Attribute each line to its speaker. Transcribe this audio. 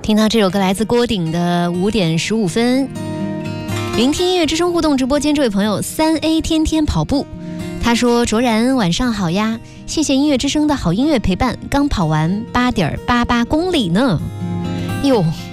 Speaker 1: 听到这首歌来自郭顶的5点15分。聆听音乐之声互动直播间，这位朋友3A 天天跑步，他说：卓然晚上好呀，谢谢音乐之声的好音乐陪伴，刚跑完8.88公里呢。哟，